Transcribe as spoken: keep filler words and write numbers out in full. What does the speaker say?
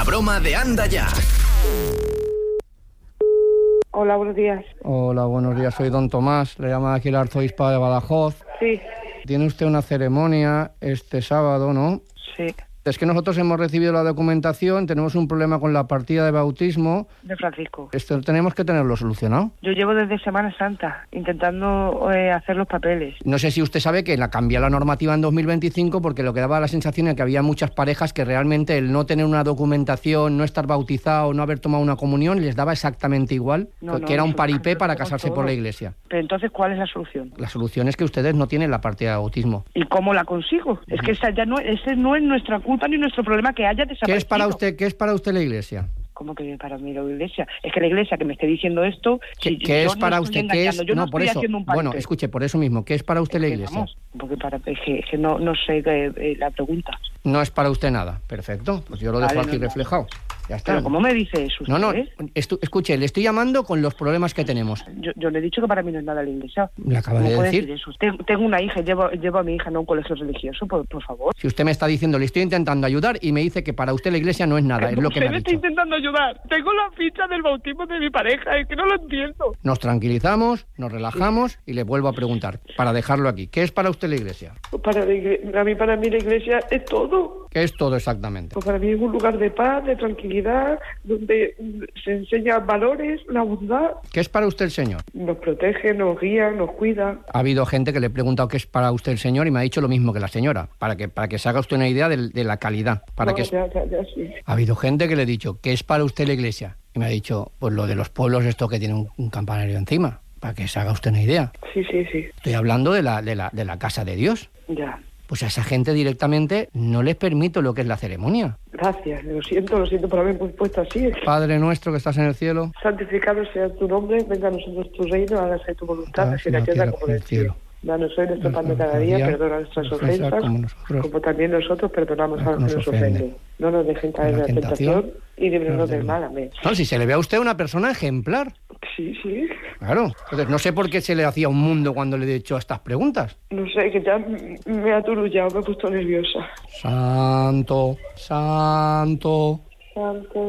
La broma de Anda Ya. Hola, buenos días. Hola, buenos días. Soy don Tomás. Le llama aquí el arzobispo de Badajoz. Sí. Tiene usted una ceremonia este sábado, ¿no? Sí. Es que nosotros hemos recibido la documentación, tenemos un problema con la partida de bautismo. De Francisco. Esto tenemos que tenerlo solucionado. Yo llevo desde Semana Santa intentando eh, hacer los papeles. No sé si usted sabe que la cambió la normativa en dos mil veinticinco porque lo que daba la sensación es que había muchas parejas que realmente el no tener una documentación, no estar bautizado, no haber tomado una comunión, les daba exactamente igual, No, que no, era un eso- paripé eso para tenemos casarse todo. por la iglesia. Pero entonces, ¿cuál es la solución? La solución es que ustedes no tienen la partida de bautismo. ¿Y cómo la consigo? Es que esa ya no, ese no es nuestra culpa ni nuestro problema que haya desaparecido. ¿Qué es para usted, qué es para usted la iglesia? ¿Cómo que para mí la iglesia? Es que la iglesia que me esté diciendo esto... ¿Qué, si qué yo es no para estoy usted? ¿Qué es? engañando, yo no, por estoy eso. haciendo un Bueno, paripé. escuche, por eso mismo, ¿qué es para usted Es la que, iglesia? vamos, porque para, es que, es que no, no sé eh, eh, la pregunta. No es para usted nada. Perfecto, pues yo lo dejo Vale, aquí no, no. reflejado. Ya está. Pero ¿cómo me dice eso usted? No, no, eh? estu- escuche, le estoy llamando con los problemas que tenemos. Yo, yo le he dicho que para mí no es nada la iglesia. Le acaba ¿Cómo de puede decir. eso? Tengo, tengo una hija, llevo, llevo a mi hija a un colegio religioso, por, por favor. Si usted me está diciendo, le estoy intentando ayudar y me dice que para usted la iglesia no es nada, es lo que me Usted ha me está dicho. intentando ayudar. Tengo la ficha del bautismo de mi pareja, es que no lo entiendo. Nos tranquilizamos, nos relajamos y le vuelvo a preguntar, para dejarlo aquí, ¿qué es para usted la iglesia? Para, la igle- para mí, para mí la iglesia es todo. ¿Qué es todo exactamente? Pues para mí es un lugar de paz, de tranquilidad, donde mm, se enseñan valores, la bondad. ¿Qué es para usted el Señor? Nos protege, nos guía, nos cuida. Ha habido gente que le he preguntado qué es para usted el Señor y me ha dicho lo mismo que la señora, para que, para que se haga usted una idea de, de la calidad. Para No, que... ya, ya, ya, sí. Ha habido gente que le he dicho, ¿qué es para usted la iglesia? Y me ha dicho, pues lo de los pueblos, esto que tiene un, un campanario encima, para que se haga usted una idea. Sí, sí, sí. Estoy hablando de la, de la, de la casa de Dios. Ya. Pues a esa gente directamente no les permito lo que es la ceremonia. Gracias. Lo siento, lo siento por haberme puesto así. Padre nuestro que estás en el cielo, Santificado sea tu nombre, venga a nosotros tu reino, hágase tu voluntad, así en la tierra como en el cielo. Danos hoy nuestro pan de cada día, perdona nuestras ofensas, como nosotros, como también nosotros perdonamos a los que nos ofenden. No nos dejen caer en la tentación y líbranos del mal. Amén. No, si se le ve a usted una persona ejemplar. Sí, sí. Claro. Entonces, no sé por qué se le hacía un mundo cuando le he hecho estas preguntas. No sé, que ya m- me ha aturullado, me he puesto nerviosa. Santo, santo. Santo.